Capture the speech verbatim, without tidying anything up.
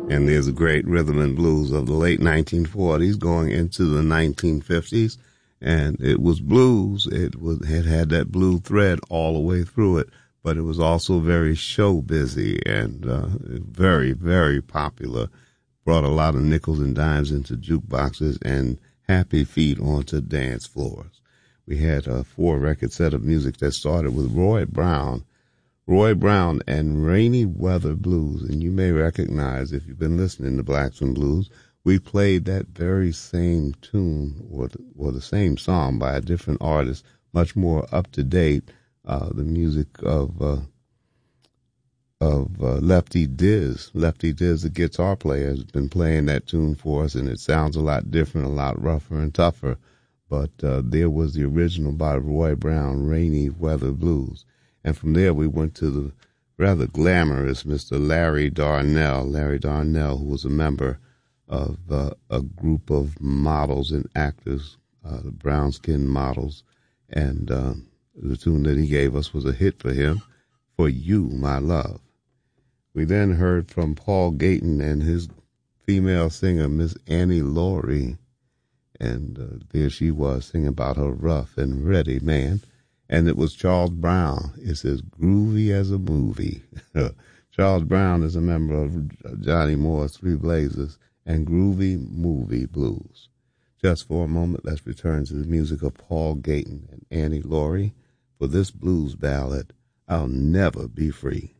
And there's a great rhythm and blues of the late nineteen forties going into the nineteen fifties. And it was blues. It was, it had that blue thread all the way through it, but it was also very show busy and uh, very, very popular. Brought a lot of nickels and dimes into jukeboxes and happy feet onto dance floors. We had a four record set of music that started with Roy Brown, Roy Brown and Rainy Weather Blues. And you may recognize, if you've been listening to Blackstone Blues, we played that very same tune or the, or the same song by a different artist, much more up to date. Uh, the music of uh, of uh, Lefty Diz. Lefty Diz, the guitar player, has been playing that tune for us, and it sounds a lot different, a lot rougher and tougher. But uh, there was the original by Roy Brown, Rainy Weather Blues. And from there we went to the rather glamorous Mister Larry Darnell. Larry Darnell, who was a member of uh, a group of models and actors, uh, the brown-skinned models. And uh, the tune that he gave us was a hit for him, For You, My Love. We then heard from Paul Gayton and his female singer, Miss Annie Laurie. And uh, there she was singing about her rough and ready man. And it was Charles Brown. It says, Groovy as a Movie. Charles Brown is a member of Johnny Moore's Three Blazers and Groovy Movie Blues. Just for a moment, let's return to the music of Paul Gayton and Annie Laurie for this blues ballad, I'll Never Be Free.